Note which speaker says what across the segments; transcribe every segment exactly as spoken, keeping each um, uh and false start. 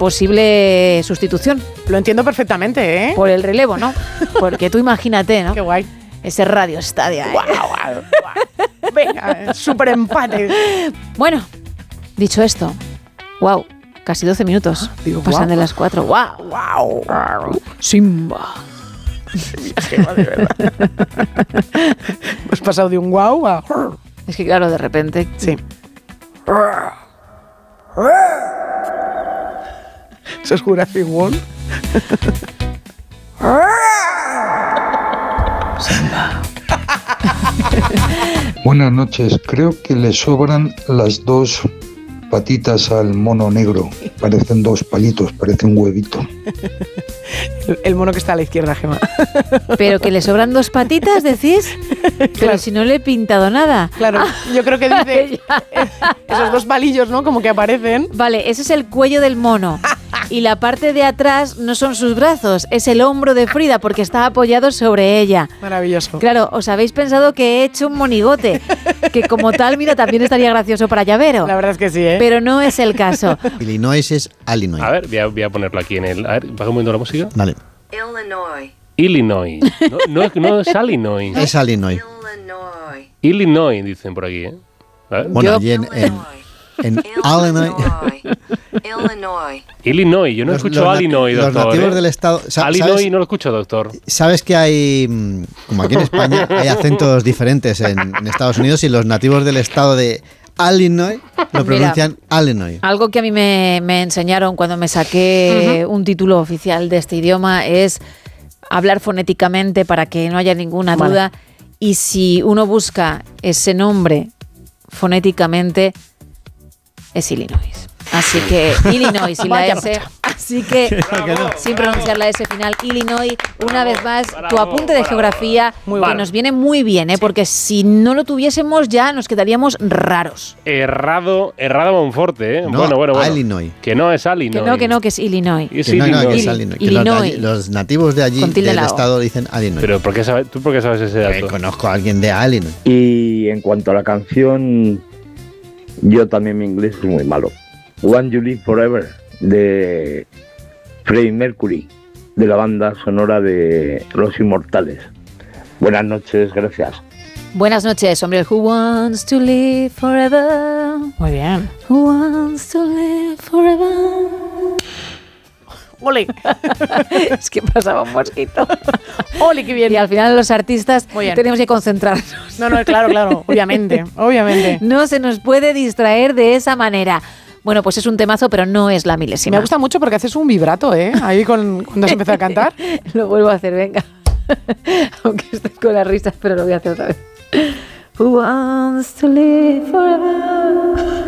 Speaker 1: posible sustitución.
Speaker 2: Lo entiendo perfectamente, ¿eh?
Speaker 1: Por el relevo, ¿no? Porque tú imagínate, ¿no?
Speaker 2: Qué guay.
Speaker 1: Ese Radio Estadio. ¿eh?
Speaker 2: Guau, guau, guau. Venga, súper empate.
Speaker 1: Bueno, dicho esto, wow, casi doce minutos.
Speaker 2: Ah, digo,
Speaker 1: pasan
Speaker 2: guau.
Speaker 1: de las cuatro. Wow.
Speaker 2: Wow.
Speaker 1: Simba.
Speaker 2: De verdad. Hemos pasado de un guau a...
Speaker 1: Es que claro, de repente...
Speaker 2: Sí. ¿Eso es Jurassic World?
Speaker 3: Buenas noches, creo que le sobran las dos patitas al mono negro. Parecen dos palitos, parece un huevito.
Speaker 2: El, el mono que está a la izquierda, Gemma.
Speaker 1: Pero que le sobran dos patitas, decís. Pero
Speaker 2: Claro.
Speaker 1: si no le he pintado nada.
Speaker 2: Claro, yo creo que dice esos dos palillos, ¿no? Como que aparecen.
Speaker 1: Vale, ese es el cuello del mono. Y la parte de atrás no son sus brazos, es el hombro de Frida porque está apoyado sobre ella.
Speaker 2: Maravilloso.
Speaker 1: Claro, os habéis pensado que he hecho un monigote, que como tal, mira, también estaría gracioso para llavero.
Speaker 2: La verdad es que sí, ¿eh?
Speaker 1: Pero no es el caso.
Speaker 4: Illinois es Illinois.
Speaker 5: A ver, voy a, voy a ponerlo aquí en el... A ver, baja un momento la música.
Speaker 4: Vale.
Speaker 6: Illinois.
Speaker 5: Illinois. No, no, es- no es Illinois.
Speaker 4: Es Illinois.
Speaker 6: Illinois.
Speaker 5: Illinois, dicen por aquí, ¿eh? A ver.
Speaker 4: Bueno,
Speaker 1: Yo-
Speaker 4: allí en, en, en Illinois.
Speaker 6: Illinois.
Speaker 5: Illinois, yo no
Speaker 4: Los-
Speaker 5: escucho
Speaker 4: los nat-
Speaker 5: Illinois,
Speaker 4: los
Speaker 5: doctor.
Speaker 4: nativos
Speaker 5: ¿eh?
Speaker 4: del estado. sa-
Speaker 5: Illinois
Speaker 4: ¿sabes,
Speaker 5: no lo escucho, doctor.
Speaker 4: sabes que hay, mm, como aquí en España, hay acentos diferentes en, en Estados Unidos y los nativos del estado de Illinois lo pronuncian Illinois.
Speaker 1: Algo que a mí me, me enseñaron cuando me saqué un título oficial de este idioma es hablar fonéticamente para que no haya ninguna
Speaker 2: Vale.
Speaker 1: duda. Y si uno busca ese nombre fonéticamente, es Illinois. Así que Illinois y la
Speaker 2: Vaya
Speaker 1: S.
Speaker 2: macha.
Speaker 1: Así que, sin pronunciar la S final, Illinois, una vez más, tu apunte de geografía,
Speaker 2: Muy
Speaker 1: que
Speaker 2: bueno.
Speaker 1: nos viene muy bien, ¿eh? Porque si no lo tuviésemos ya nos quedaríamos raros.
Speaker 5: Errado, errado Monforte, ¿eh?
Speaker 4: No,
Speaker 5: bueno, bueno, bueno.
Speaker 4: Illinois.
Speaker 5: Que no es Illinois.
Speaker 1: Que no, que no, que es Illinois.
Speaker 5: Es
Speaker 4: Que no, no, que es
Speaker 5: Illinois.
Speaker 4: Illinois. Que los, de allí-
Speaker 1: Illinois.
Speaker 4: los nativos de allí,
Speaker 1: Con tilde
Speaker 4: del
Speaker 1: la O.
Speaker 4: estado, dicen Illinois.
Speaker 5: Pero ¿por qué sabes, ¿tú por qué sabes ese
Speaker 4: Eh,
Speaker 5: dato?
Speaker 4: conozco a alguien de Illinois.
Speaker 7: Y en cuanto a la canción, yo también mi inglés es muy malo. One You Live Forever, de Freddie Mercury, de la banda sonora de Los Inmortales. Buenas noches, gracias.
Speaker 1: Buenas noches, hombre. Who wants to live forever?
Speaker 2: Muy bien.
Speaker 1: Who wants to live forever?
Speaker 2: ¡Ole!
Speaker 1: Es que pasaba un mosquito.
Speaker 2: ¡Ole, qué bien!
Speaker 1: Y al final los artistas
Speaker 2: Muy bien.
Speaker 1: tenemos que concentrarnos.
Speaker 2: No, no, claro, claro. Obviamente, obviamente.
Speaker 1: No se nos puede distraer de esa manera. Bueno, pues es un temazo, pero no es la milésima.
Speaker 2: Me gusta mucho porque haces un vibrato, ¿eh? Ahí con, cuando has empezado a cantar.
Speaker 1: Lo vuelvo a hacer, venga. Aunque estoy con las risas, pero lo voy a hacer otra vez. Who wants to live forever?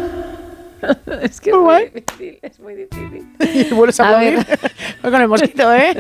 Speaker 1: Es que es
Speaker 2: Muy
Speaker 1: muy
Speaker 2: guay.
Speaker 1: difícil, es muy difícil.
Speaker 2: Y vuelves a
Speaker 1: A
Speaker 2: aplaudir.
Speaker 1: ver.
Speaker 2: Voy con el mosquito, ¿eh?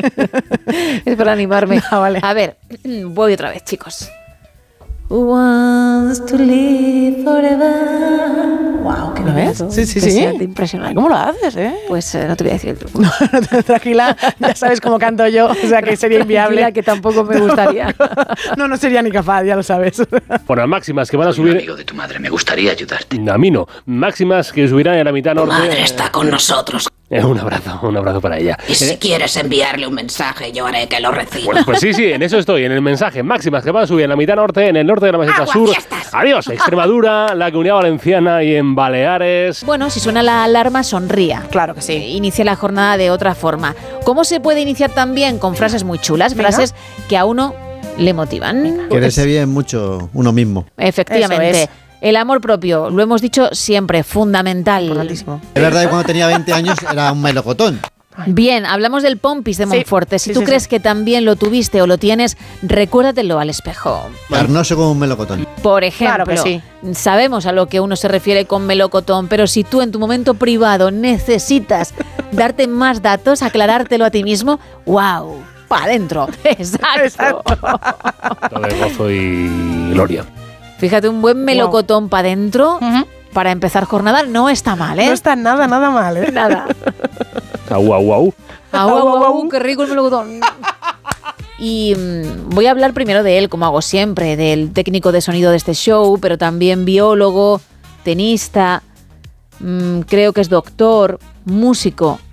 Speaker 1: Es para animarme.
Speaker 2: Ah, vale.
Speaker 1: A ver, voy otra vez, chicos. Who wants to live forever? Wow, qué
Speaker 2: ¿Lo ves?
Speaker 1: vibrato
Speaker 2: Sí, sí, sí.
Speaker 1: impresionante, impresionante.
Speaker 2: ¿Cómo lo haces, eh?
Speaker 1: Pues eh, no te voy a decir el truco.
Speaker 2: Tranquila, ya sabes cómo canto yo, o sea que sería inviable.
Speaker 1: Tranquila, que tampoco me gustaría.
Speaker 2: No, no sería ni capaz, ya lo sabes.
Speaker 5: Bueno, máximas que van a
Speaker 8: Soy un
Speaker 5: subir...
Speaker 8: amigo de tu madre, me gustaría ayudarte.
Speaker 5: A mí no. Máximas que subirán en la mitad norte...
Speaker 8: Madre está con nosotros.
Speaker 5: Eh, un abrazo, un abrazo para ella.
Speaker 8: Y si
Speaker 5: Eh,
Speaker 8: quieres enviarle un mensaje, yo haré que lo reciba.
Speaker 5: Pues, pues sí, sí, en eso estoy, en el mensaje. Máximas que van a subir en la mitad norte, en el norte de la meseta
Speaker 8: Agua,
Speaker 5: sur.
Speaker 8: fiestas.
Speaker 5: Adiós, Extremadura, la Comunidad Valenciana y en Baleares.
Speaker 1: Bueno, si suena la alarma, sonría.
Speaker 2: Claro que sí.
Speaker 1: Eh, Inicia la jornada de otra forma. ¿Cómo se puede iniciar también? Con frases muy chulas,
Speaker 2: Venga.
Speaker 1: frases que a uno le motivan.
Speaker 4: Quererse bien mucho uno mismo.
Speaker 1: Efectivamente.
Speaker 2: Eso es.
Speaker 1: El amor propio, lo hemos dicho siempre, fundamental.
Speaker 2: Importantísimo.
Speaker 4: Es verdad que cuando tenía veinte años era un melocotón.
Speaker 1: Bien, hablamos del Pompis de
Speaker 2: Sí,
Speaker 1: Monforte. Si
Speaker 2: sí,
Speaker 1: tú
Speaker 2: sí,
Speaker 1: crees
Speaker 2: sí.
Speaker 1: que también lo tuviste o lo tienes, recuérdatelo al espejo.
Speaker 4: Carnoso como un melocotón.
Speaker 1: Por ejemplo,
Speaker 2: Claro que sí.
Speaker 1: sabemos a lo que uno se refiere con melocotón, pero si tú en tu momento privado necesitas darte más datos, aclarártelo a ti mismo, ¡wow! ¡Para adentro! ¡Exacto!
Speaker 5: Todo de gozo y gloria.
Speaker 1: Fíjate, un buen melocotón para adentro
Speaker 2: Ujú.
Speaker 1: para empezar jornada no está mal, ¿eh?
Speaker 2: No está nada, nada mal, ¿eh?
Speaker 1: Nada.
Speaker 5: Au, au, au.
Speaker 1: Au, au, au, au, ¡qué rico el melocotón! Y mm, voy a hablar primero de él, como hago siempre, del técnico de sonido de este show, pero también biólogo, tenista, mm, creo que es doctor, músico